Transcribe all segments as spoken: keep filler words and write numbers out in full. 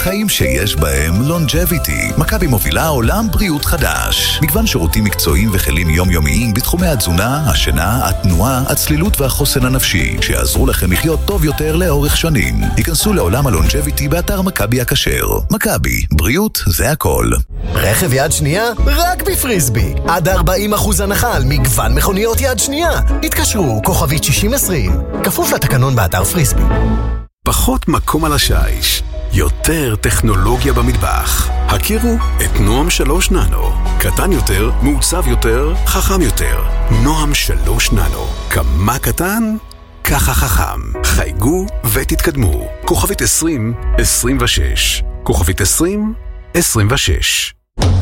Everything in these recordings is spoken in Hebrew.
חיים שיש בהם לונג'ביטי. מכבי מובילה עולם בריאות חדש. מגוון שירותים מקצועיים וכלים יומיומיים בתחומי התזונה, השינה, התנועה, הצלילות והחוסן הנפשי, שיעזרו לכם לחיות טוב יותר לאורך שנים. היכנסו לעולם הלונג'ביטי באתר מכבי הכשר. מכבי, בריאות זה הכל. רכב יד שנייה? רק בפריסבי. עד ארבעים אחוז הנחה על מגוון מכוניות יד שנייה. התקשרו, כוכבית שישים עשרים. כפוף לתקנון באתר פריסבי. פחות מקום על השיש, יותר טכנולוגיה במטבח. הכירו את נועם שלוש ננו. קטן יותר, מעוצב יותר, חכם יותר. נועם שלוש ננו. כמה קטן? ככה חכם. חייגו ותתקדמו. כוכבית עשרים עשרים ושש. כוכבית עשרים עשרים ושש.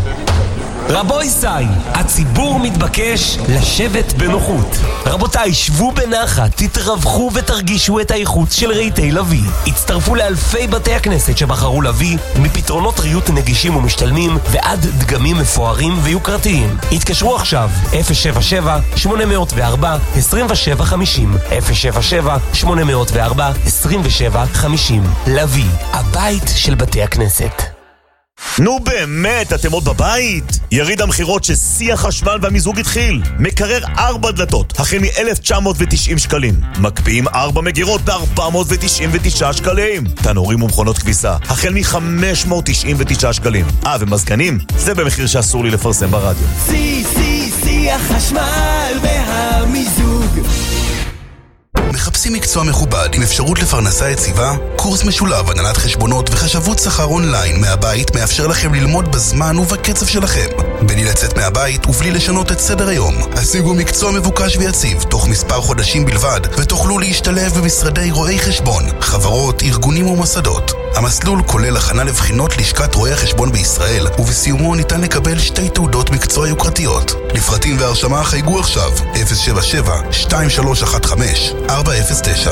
רבוי סי, הציבור מתבקש לשבת בנוחות. רבותיי, שבו בנחת, תתרווחו ותרגישו את האיכות של רהיטי לוי. הצטרפו לאלפי בתי הכנסת שבחרו לוי, מפתרונות ריהוט נגישים ומשתלמים ועד דגמים מפוארים ויוקרתיים. התקשרו עכשיו, אפס שבע שבע שמונה אפס ארבע עשרים ושבע חמישים, אפס שבע שבע שמונה אפס ארבע עשרים ושבע חמישים. לוי, הבית של בתי הכנסת. נו באמת, אתם עוד בבית? יריד המחירות ששיא החשמל והמיזוג התחיל. מקרר ארבע דלתות, החל מ-אלף תשע מאות ותשעים שקלים. מקפיאים ארבע מגירות ב-ארבע מאות תשעים ותשעה שקלים. תנורים ומכונות כביסה, החל מ-חמש מאות תשעים ותשעה שקלים. אה, ומזגנים? זה במחיר שאסור לי לפרסם ברדיו. שיא, שיא, שיא החשמל והמיזוג. מחפשים מקצוע מכובד עם אפשרות לפרנסה יציבה? קורס משולב הנהלת חשבונות וחשבות שכר אונליין מהבית מאפשר לכם ללמוד בזמן ובקצב שלכם, בלי לצאת מהבית ובלי לשנות את סדר היום. השיגו מקצוע מבוקש ויציב תוך מספר חודשים בלבד ותוכלו להשתלב במשרדי רואי חשבון, חברות, ארגונים ומוסדות. המסלול כולל הכנה לבחינות לשכת רואי החשבון בישראל, ובסיומו ניתן לקבל שתי תעודות מקצוע יוקרתיות. לפרטים והרשמה חייגו עכשיו אפס שבע שבע שתיים שלוש אחת חמש ארבע אפס תשע.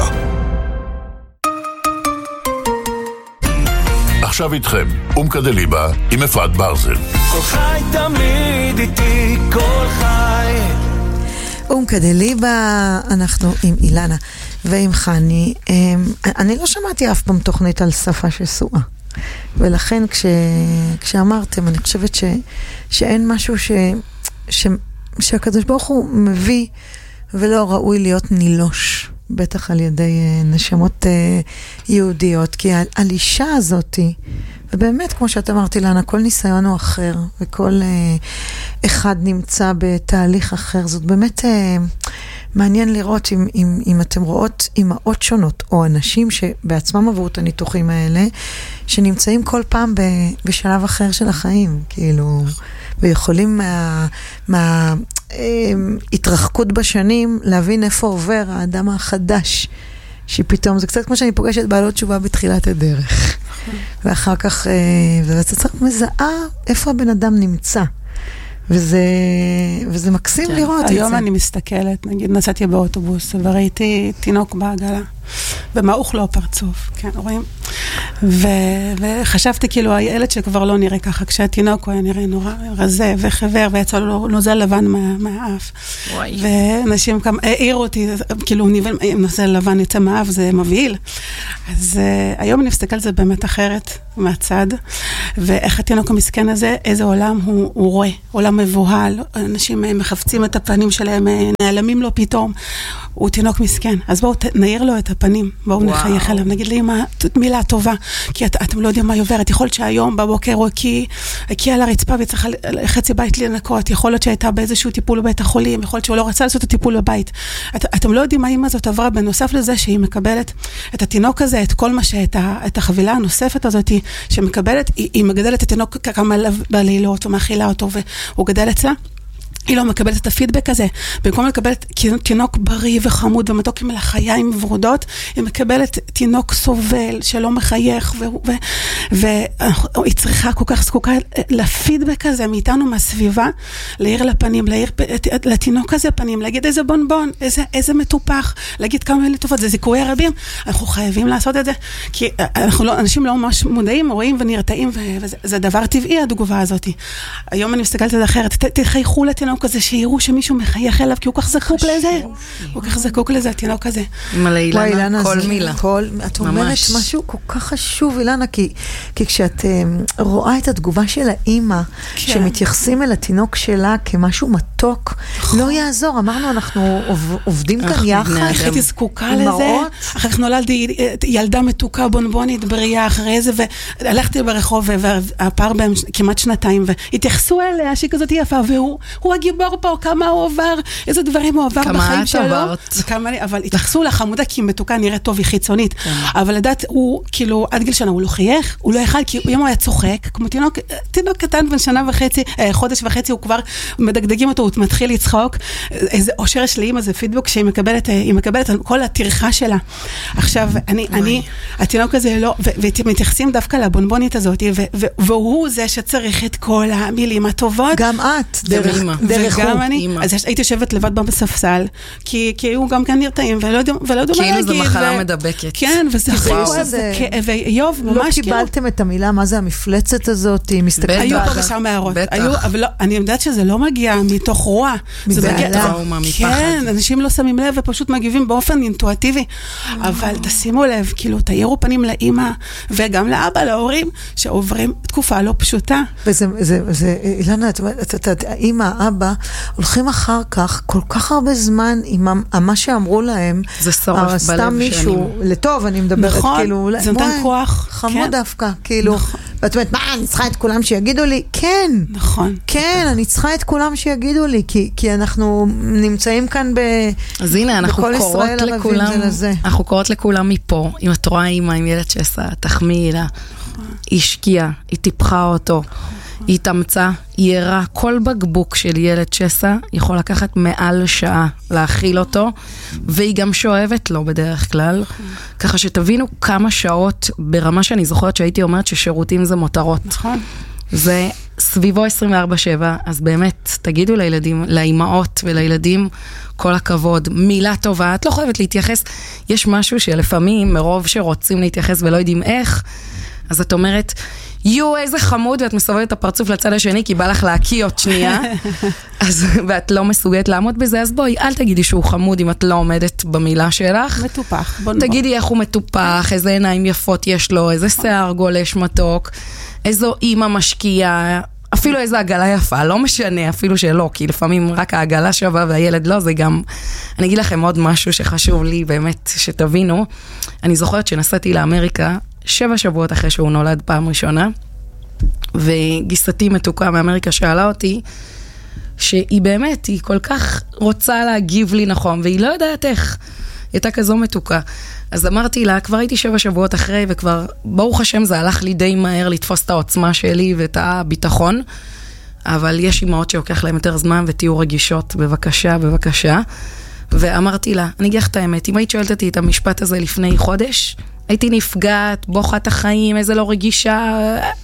עכשיו איתכם, אומקה דליבה עם אפרת ברזל. כל חי תמיד איתי, כל חי. אומקה דליבה, אנחנו עם אילנה ועם חני. אני לא שמעתי אף פעם תוכנית על שפה שסועה. ולכן כש, כשאמרתם, אני חושבת ש, שאין משהו ש, ש, שהקדוש ברוך הוא מביא ולא ראוי להיות נילוש. בטח על ידי נשמות יהודיות, כי הלישה הזאת, ובאמת, כמו שאת אמרתי לנו, כל ניסיון הוא אחר, וכל אחד נמצא בתהליך אחר. זאת באמת מעניין לראות אם, אם, אם אתם רואות אימהות שונות, או אנשים שבעצמם עברו את הניתוחים האלה, שנמצאים כל פעם בשלב אחר של החיים, כאילו, ויכולים מה... מה התרחקות בשנים, להבין איפה עובר האדם החדש, שפתאום, זה קצת כמו שאני פוגשת בעלות תשובה בתחילת הדרך. ואחר כך, ואתה צריך מזהה איפה הבן אדם נמצא. וזה, וזה מקסים לראות את זה. היום אני מסתכלת, נגיד נסעתי באוטובוס, וראיתי תינוק בעגלה, ומעוך לו פרצוף, כן, רואים? וחשבתי כאילו, הילד שכבר לא נראה ככה, כשהתינוק הוא היה נראה נורא רזה וחבר, ויצא לו נוזל לבן מהאף. ואנשים העירו אותי, כאילו, נוזל לבן יוצא מהאף, זה מבהיל. אז היום אני מסתכלת על זה באמת אחרת, מהצד, ואיך התינוק המסכן הזה, איזה עולם הוא, הוא רואה, עולם מבוהל, אנשים מחפצים את הפנים שלהם, נעלמים לו פתאום, הוא תינוק מסכן. אז בואו נעיר לו את הפנים, בואו נחייך עליו, נגיד לי מילה טובה, כי את, אתם לא יודעים מה היא עוברת, יכול להיות שהיום בבוקר הוא הקיע על הרצפה וצריכה חצי בית לנקות, יכול להיות שהייתה באיזשהו טיפול בבית החולים, יכול להיות שהוא לא רצה לעשות את הטיפול בבית. את, אתם לא יודעים מה האמא הזאת עברה, בנוסף לזה שהיא מקבלת את התינוק הזה, את כל מה שאת את החבילה הנוספת הזאת שמקבלת, היא, היא מגדלת את התינוק כמה בלילות, ומאכילה אותו, והוא גדל אצלה. היא לא מקבלת את הפידבק הזה, במקום לקבלת תינוק בריא וחמוד ומתוק עם לחיים ורודות, היא מקבלת תינוק סובל שלא מחייך, והיא צריכה כל כך זקוקה לפידבק הזה מאיתנו מהסביבה, להעיר לפנים, להעיר לתינוק הזה פנים, להגיד איזה בונבון, איזה מטופח, להגיד כמה מילים טובות, זה זיכויי רבים, אנחנו חייבים לעשות את זה, כי אנשים לא ממש מודעים, רואים ונרתעים, וזה דבר טבעי התגובה הזאת. היום אני מסתכלת על זה אחרת, תחייכו לתינוק כזה, שיראו שמישהו מחייך אליו, כי הוא כך זקוק לזה. הוא כך זקוק לזה, התינוק הזה. מלא אילנה, כל מילה. את אומרת משהו כל כך חשוב, אילנה, כי כי כשאת רואה את התגובה של האימא, שמתייחסים אל התינוק שלה כמשהו מתוק, לא יעזור, אמרנו, אנחנו עובדים כאן יחד. הייתי זקוקה לזה, אחר כך נולדתי ילדה מתוקה בונבונית בריאה אחרי זה, והלכתי ברחוב, והפער בהם כמעט שנתיים, והתייחסו אליה שהיא כזאת יפה, והוא הגיבור פה, כמה הוא עובר, איזה דברים הוא עבר בחיים שלו. כמה את עברת? אבל התייחסו לחמודה, כי מתוקה נראית טוב, היא חיצונית. אבל לדעת, הוא כאילו, עד גיל שנה, הוא לא חייך, הוא לא יכל, כי יום הוא היה צוחק, כמו תינוק, תינוק קטן בן שנה וחצי, חודש וחצי, הוא כבר מדגדגים אותו, הוא מתחיל לצחוק. איזה אושר יש לאמא, זה פידבוק שהיא מקבלת, היא מקבלת כל התרחה שלה. עכשיו, אני, אני, התינוק הזה לא, ומתייחסים דווקא לבונבונית הזאת, והוא זה שצריך את כל המילים הטובות. גם את, דרך, דרך וגם אני, אז הייתי יושבת לבד בה בספסל, כי, כי הוא גם כאן נרתעים, ולא יודעים מה להגיד. כאילו זו מחלה מדבקת. כן, וזה ויוב, ממש כאילו. לא קיבלתם את המילה, מה זה המפלצת הזאת, היא מסתכלת. היו פה ושם הערות. אבל אני יודעת שזה לא מגיע מתוך רוע. זה מגיע טראומה, מפחד. כן, אנשים לא שמים לב ופשוט מגיבים באופן אינטואטיבי. אבל תשימו לב, כאילו, תאירו פנים לאמא, וגם לאבא, להורים, שעוברים תקופה לא פשוטה. וזה, זה, אילנה, האמא, האבא, הולכים אחר כך כל כך הרבה זמן עם מה שאמרו להם. זה שורף בלב סתם מישהו, לטוב, אני מדברת, נכון, כאילו, זה נותן כוח. חמוד דווקא, כאילו, ואת אומרת, מה, אני צריכה את כולם שיגידו לי? כן. נכון. כן, אני צריכה את כולם שיגידו לי, כי אנחנו נמצאים כאן ב... אז הנה, אנחנו קוראות לכולם, אנחנו קוראות לכולם מפה, אם את רואה אימא עם ילד שעשה, תחמיאי לה, היא השקיעה, היא טיפחה אותו, היא התאמצה, היא הראה, כל בקבוק של ילד שסע יכול לקחת מעל שעה להאכיל אותו, והיא גם שואבת לו בדרך כלל, ככה שתבינו כמה שעות ברמה שאני זוכרת שהייתי אומרת ששירותים זה מותרות. נכון. זה סביבו עשרים וארבע שבע, אז באמת, תגידו לילדים, לאימהות ולילדים, כל הכבוד, מילה טובה, את לא חייבת להתייחס, יש משהו שלפעמים מרוב שרוצים להתייחס ולא יודעים איך, אז את אומרת, יו, איזה חמוד, ואת מסובבת את הפרצוף לצד השני, כי בא לך להקיא עוד שנייה, אז, ואת לא מסוגלת לעמוד בזה, אז בואי, אל תגידי שהוא חמוד אם את לא עומדת במילה שלך. מטופח. תגידי איך הוא מטופח, איזה עיניים יפות יש לו, איזה שיער גולש מתוק, איזו אימא משקיעה, אפילו איזו עגלה יפה, לא משנה, אפילו שלא, כי לפעמים רק העגלה שווה והילד לא, זה גם, אני אגיד לכם עוד משהו שחשוב לי באמת שתבינו, אני זוכרת שנסעתי לאמריקה, שבע שבועות אחרי שהוא נולד פעם ראשונה, וגיסתי מתוקה מאמריקה שאלה אותי, שהיא באמת, היא כל כך רוצה להגיב לי נכון, והיא לא יודעת איך, היא הייתה כזו מתוקה. אז אמרתי לה, כבר הייתי שבע שבועות אחרי, וכבר, ברוך השם, זה הלך לי די מהר לתפוס את העוצמה שלי ואת הביטחון, אבל יש אימהות שלוקח להם יותר זמן, ותהיו רגישות, בבקשה, בבקשה. ואמרתי לה, אני אגיד לך את האמת, אם היית שואלת אותי את המשפט הזה לפני חודש, הייתי נפגעת, בוחת החיים, איזה לא רגישה.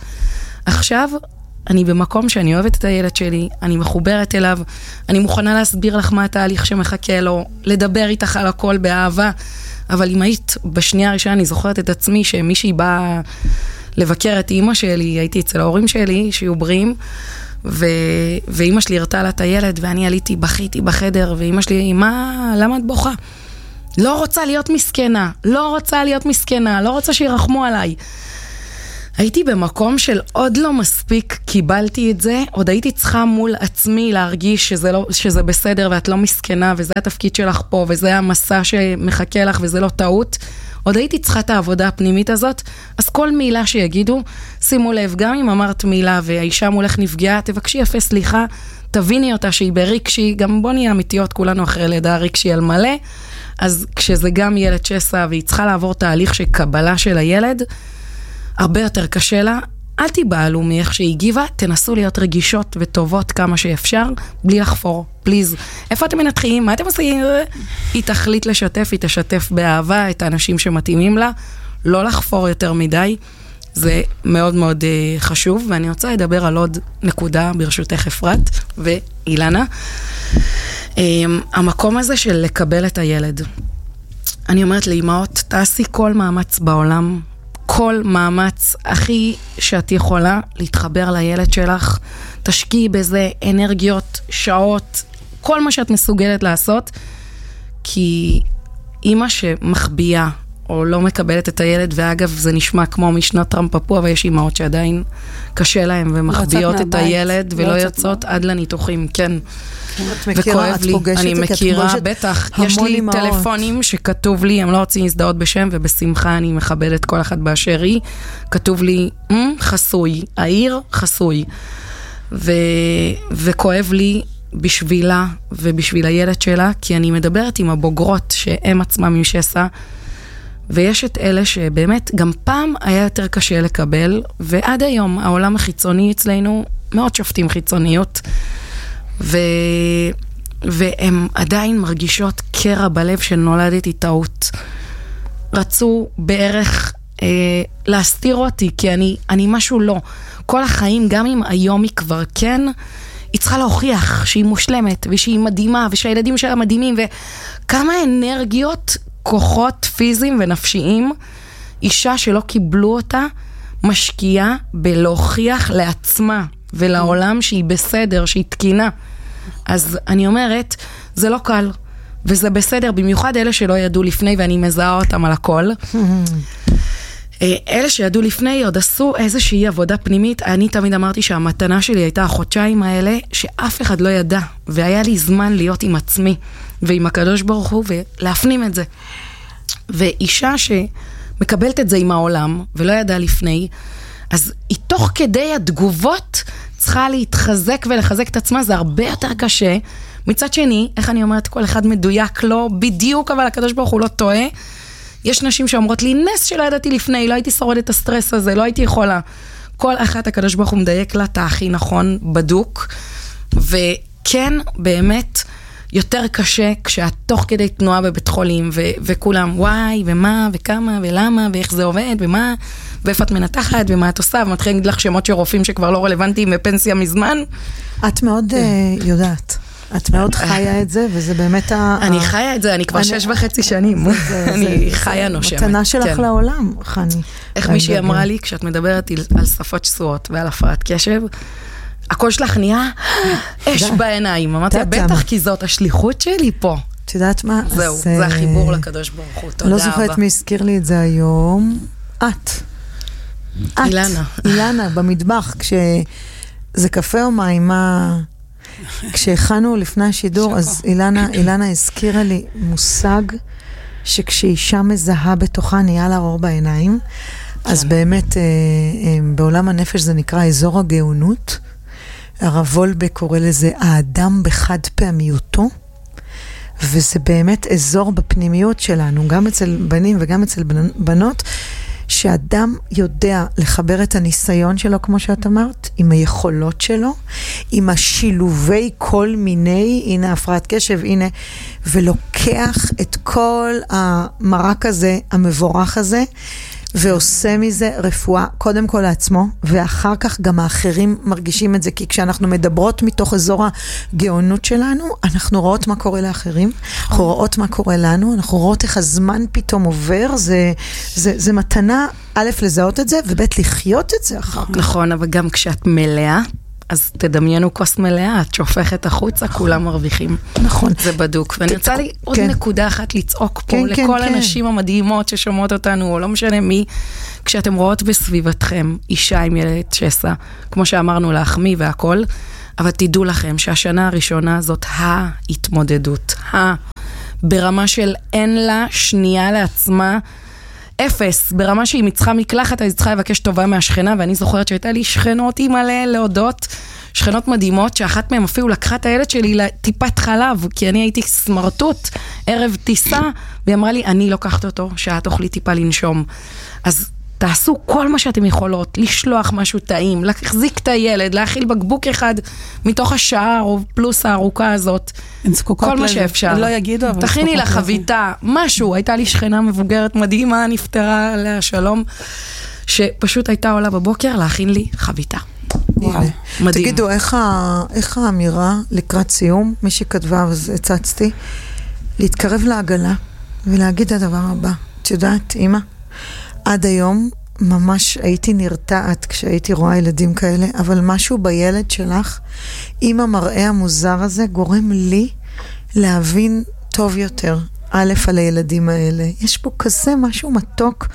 עכשיו, אני במקום שאני אוהבת את הילד שלי, אני מחוברת אליו, אני מוכנה להסביר לך מה התהליך שמחכה לו, לדבר איתך על הכל באהבה, אבל אם היית בשנייה הראשונה, אני זוכרת את עצמי שמישהי באה לבקר את אמא שלי, הייתי אצל ההורים שלי, שיהיו בריאים, ו... ואמא שלי הרתה לה את הילד, ואני עליתי, בכיתי בחדר, ואמא שלי, מה, למה את בוכה? לא רוצה להיות מסכנה, לא רוצה להיות מסכנה, לא רוצה שירחמו עליי. הייתי במקום של עוד לא מספיק קיבלתי את זה, עוד הייתי צריכה מול עצמי להרגיש שזה, לא, שזה בסדר ואת לא מסכנה, וזה התפקיד שלך פה, וזה המסע שמחכה לך, וזה לא טעות. עוד הייתי צריכה את העבודה הפנימית הזאת, אז כל מילה שיגידו, שימו לב, גם אם אמרת מילה והאישה מולך נפגעה, תבקשי יפה סליחה, תביני אותה שהיא בריקשי, גם בוא נהיה אמיתיות, כולנו אחרי לידה ריקשי על מלא, אז כשזה גם ילד שסע והיא צריכה לעבור תהליך של קבלה של הילד, הרבה יותר קשה לה, אל תיבעלו מאיך שהיא הגיבה, תנסו להיות רגישות וטובות כמה שאפשר, בלי לחפור, פליז. איפה אתם מנתחים? מה אתם עושים? היא תחליט לשתף, היא תשתף באהבה את האנשים שמתאימים לה, לא לחפור יותר מדי, זה מאוד מאוד uh, חשוב, ואני רוצה לדבר על עוד נקודה ברשותך אפרת ואילנה. Um, המקום הזה של לקבל את הילד. אני אומרת לאמהות, תעשי כל מאמץ בעולם, כל מאמץ הכי שאת יכולה להתחבר לילד שלך, תשקיעי בזה אנרגיות, שעות, כל מה שאת מסוגלת לעשות, כי אמא שמחביאה, או לא מקבלת את הילד, ואגב, זה נשמע כמו משנת טראמפפוע, ויש אימהות שעדיין קשה להם, ומחביאות את הילד, ולא יוצאות עד לניתוחים, כן. וכואב לי, אני מכירה, בטח, יש לי טלפונים שכתוב לי, הם לא רוצים להזדהות בשם, ובשמחה אני מכבדת כל אחד באשר היא, כתוב לי, חסוי, העיר חסוי, וכואב לי בשבילה, ובשביל הילד שלה, כי אני מדברת עם הבוגרות, שהם עצמם משסע, ויש את אלה שבאמת גם פעם היה יותר קשה לקבל, ועד היום העולם החיצוני אצלנו מאוד שופטים חיצוניות, ו... והם עדיין מרגישות קרע בלב שנולדתי טעות. רצו בערך אה, להסתיר אותי, כי אני, אני משהו לא. כל החיים, גם אם היום היא כבר כן, היא צריכה להוכיח שהיא מושלמת, ושהיא מדהימה, ושהילדים שלה מדהימים, וכמה אנרגיות, כוחות פיזיים ונפשיים, אישה שלא קיבלו אותה, משקיעה בלהוכיח לעצמה, ולעולם שהיא בסדר, שהיא תקינה. אז אני אומרת, זה לא קל, וזה בסדר, במיוחד אלה שלא ידעו לפני, ואני מזהה אותם על הכל. אלה שידעו לפני עוד עשו איזושהי עבודה פנימית. אני תמיד אמרתי שהמתנה שלי הייתה החודשיים האלה, שאף אחד לא ידע, והיה לי זמן להיות עם עצמי, ועם הקדוש ברוך הוא, ולהפנים את זה. ואישה שמקבלת את זה עם העולם, ולא ידעה לפני, אז היא תוך כדי התגובות צריכה להתחזק ולחזק את עצמה, זה הרבה יותר קשה. מצד שני, איך אני אומרת, כל אחד מדויק לו בדיוק, אבל הקדוש ברוך הוא לא טועה. יש נשים שאומרות לי, נס שלא ידעתי לפני, לא הייתי שורד את הסטרס הזה, לא הייתי יכולה. כל אחת הקדוש ברוך הוא מדייק לה, אתה הכי נכון, בדוק. וכן, באמת, יותר קשה כשאת תוך כדי תנועה בבית חולים, ו- וכולם, וואי, ומה, וכמה, ולמה, ואיך זה עובד, ומה, ואיפה את מנתחת, ומה את עושה, ומתחיל להגיד לך שמות של רופאים שכבר לא רלוונטיים בפנסיה מזמן. את מאוד uh, יודעת. את מאוד חיה את זה, וזה באמת ה... אני חיה את זה, אני כבר שש וחצי שנים. אני חיה נושמת. מתנה שלך לעולם, חני. איך מישהי אמרה לי, כשאת מדברת על שפות שסועות ועל הפרעת קשב, הקול שלך נהיה אש בעיניים. אמרתי, בטח, כי זאת השליחות שלי פה. את יודעת מה? זהו, זה החיבור לקדוש ברוך הוא. תודה רבה. לא זוכרת מי הזכיר לי את זה היום. את. אילנה. אילנה, במטבח, כשזה קפה או מים, מה... כשהכנו לפני השידור, אז אילנה, אילנה הזכירה לי מושג שכשאישה מזהה בתוכה נהיה לה אור בעיניים, אז באמת בעולם הנפש זה נקרא אזור הגאונות. הרב וולבה קורא לזה האדם בחד פעמיותו, וזה באמת אזור בפנימיות שלנו, גם אצל בנים וגם אצל בנות, שאדם יודע לחבר את הניסיון שלו, כמו שאת אמרת, עם היכולות שלו, עם השילובי כל מיני, הנה הפרעת קשב, הנה, ולוקח את כל המרק הזה, המבורך הזה, ועושה מזה רפואה, קודם כל לעצמו, ואחר כך גם האחרים מרגישים את זה, כי כשאנחנו מדברות מתוך אזור הגאונות שלנו, אנחנו רואות מה קורה לאחרים, אנחנו רואות מה קורה לנו, אנחנו רואות איך הזמן פתאום עובר, זה, זה, זה מתנה, א', לזהות את זה, וב', לחיות את זה אחר כך. נכון, אבל גם כשאת מלאה, אז תדמיינו כוס מלאה, את שופכת החוצה, כולם מרוויחים. נכון. זה בדוק. ואני רוצה לי עוד נקודה אחת לצעוק פה, לכל הנשים המדהימות ששומעות אותנו, או לא משנה מי, כשאתם רואות בסביבתכם אישה עם ילד שסע, כמו שאמרנו להחמיא והכל, אבל תדעו לכם שהשנה הראשונה זאת ההתמודדות, ה... ברמה של אין לה שנייה לעצמה, אפס, ברמה שהיא מצחה מקלחת, אז היא צריכה לבקש טובה מהשכנה, ואני זוכרת שהייתה לי שכנות עם מלא להודות, שכנות מדהימות, שאחת מהן אפילו לקחה את הילד שלי לטיפת חלב, כי אני הייתי סמרטוט, ערב טיסה, והיא אמרה לי, אני לוקחת אותו, שאת אוכלי טיפה לנשום. אז תעשו כל מה שאתם יכולות, לשלוח משהו טעים, להחזיק את הילד, להאכיל בקבוק אחד מתוך השעה או פלוס הארוכה הזאת. כל מה שאפשר. לא יגידו, אבל... תכיני לה חביתה, משהו. הייתה לי שכנה מבוגרת מדהימה, נפטרה עליה שלום, שפשוט הייתה עולה בבוקר להכין לי חביתה. וואו, מדהים. תגידו, איך האמירה לקראת סיום, מי שכתבה, אז הצצתי, להתקרב לעגלה ולהגיד את הדבר הבא. את יודעת, אמא? עד היום ממש הייתי נרתעת כשהייתי רואה ילדים כאלה, אבל משהו בילד שלך, עם המראה המוזר הזה, גורם לי להבין טוב יותר. א' על הילדים האלה. יש פה כזה משהו מתוק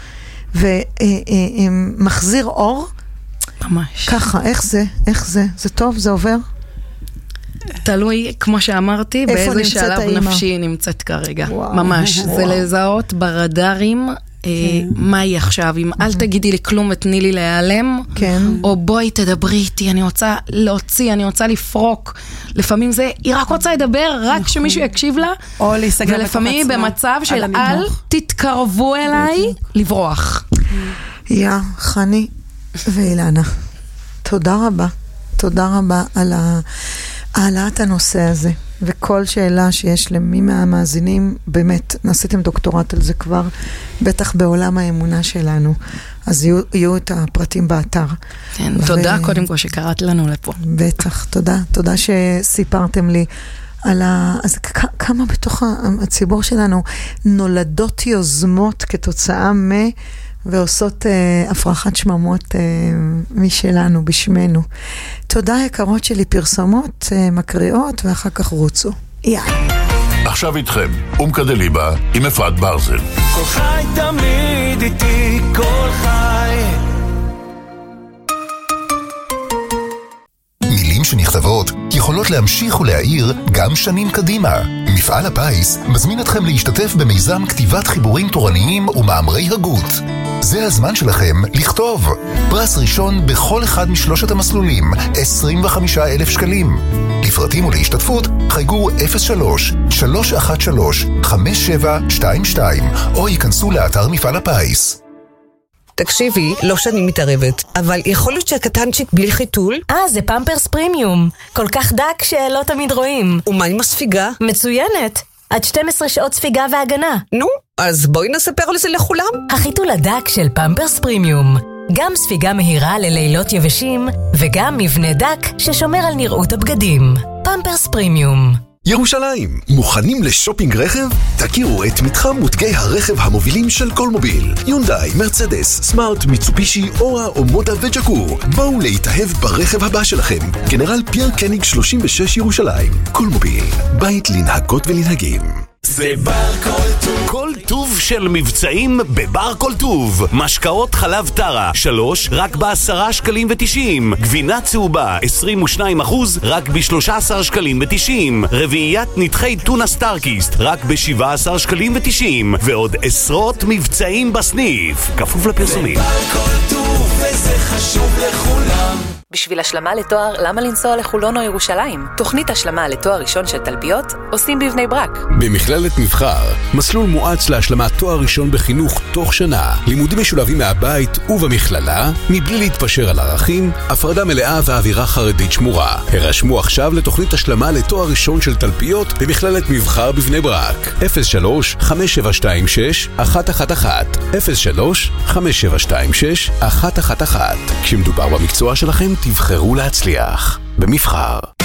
ומחזיר אור. ממש. ככה, איך זה? איך זה? זה טוב? זה עובר? תלוי, כמו שאמרתי, באיזה שלב נפשי נמצאת כרגע. ממש. זה לזהות ברדארים מה היא עכשיו, אם אל תגידי לי כלום ותני לי להיעלם, או בואי תדברי איתי, אני רוצה להוציא, אני רוצה לפרוק. לפעמים זה, היא רק רוצה לדבר, רק שמישהו יקשיב לה, ולפעמים במצב של אל תתקרבו אליי, לברוח. יא, חני ואילנה, תודה רבה. תודה רבה על העלאת הנושא הזה. וכל שאלה שיש למי מהמאזינים, באמת, נעשיתם דוקטורט על זה כבר, בטח בעולם האמונה שלנו. אז יהיו, יהיו את הפרטים באתר. כן, ו... תודה קודם כל שקראת לנו לפה. בטח, תודה. תודה שסיפרתם לי על ה... אז כ- כמה בתוך הציבור שלנו נולדות יוזמות כתוצאה מ... ועושות uh, הפרחת שממות uh, משלנו, בשמנו. תודה יקרות שלי, פרסומות, uh, מקריאות, ואחר כך רוצו. יאללה. עכשיו איתכם, אום כדליבה עם אפרת ברזל. כל חי תמיד איתי, כל חי. מילים שנכתבות יכולות להמשיך ולהעיר גם שנים קדימה. מפעל הפיס מזמין אתכם להשתתף במיזם כתיבת חיבורים תורניים ומאמרי הגות. זה הזמן שלכם לכתוב. פרס ראשון בכל אחד משלושת המסלולים, עשרים וחמישה אלף שקלים. לפרטים ולהשתתפות חייגו אפס שלוש שלוש אחת שלוש חמש שבע שתיים שתיים או ייכנסו לאתר מפעל הפיס. תקשיבי, לא שאני מתערבת, אבל יכול להיות שהקטנצ'יק בלי חיתול? אה, זה פמפרס פרימיום. כל כך דק שלא תמיד רואים. ומה עם הספיגה? מצוינת. עד שתים עשרה שעות ספיגה והגנה. נו, אז בואי נספר על זה לכולם. החיתול הדק של פמפרס פרימיום. גם ספיגה מהירה ללילות יבשים, וגם מבנה דק ששומר על נראות הבגדים. פמפרס פרימיום. ירושלים, מוכנים לשופינג רכב? תכירו את מתחם מותגי הרכב המובילים של קולמוביל. יונדאי, מרצדס, סמארט, מיצובישי, אורה, אומודה וג'קור. בואו להתאהב ברכב הבא שלכם. גנרל פייר קניג שלושים ושש ירושלים. קולמוביל, בית לנהגות ולנהגים. זה בר כל טוב. כל טוב של מבצעים בבר כל טוב. משקאות חלב טרה, שלוש, רק בעשרה שקלים ותשעים. גבינה צהובה, עשרים ושניים אחוז, רק בשלושה עשר שקלים ותשעים. רביעיית נתחי טונה סטארקיסט, רק בשבעה עשר שקלים ותשעים. ועוד עשרות מבצעים בסניף. כפוף לפרסומים. זה בר כל טוב וזה חשוב לכולם. בשביל השלמה לתואר, למה לנסוע לחולון או ירושלים? תוכנית השלמה לתואר ראשון של תלפיות עושים בבני ברק. במכללת מבחר, מסלול מואץ להשלמת תואר ראשון בחינוך תוך שנה. לימודים משולבים מהבית ובמכללה, מבלי להתפשר על ערכים, הפרדה מלאה ואווירה חרדית שמורה. הרשמו עכשיו לתוכנית השלמה לתואר ראשון של תלפיות במכללת מבחר בבני ברק. אפס שלוש חמש שבע שתיים שש אחת אחת אחת אפס שלוש חמש שבע שתיים שש אחת אחת אחת. כשמדובר במקצוע שלכם, תבחרו להצליח במבחר.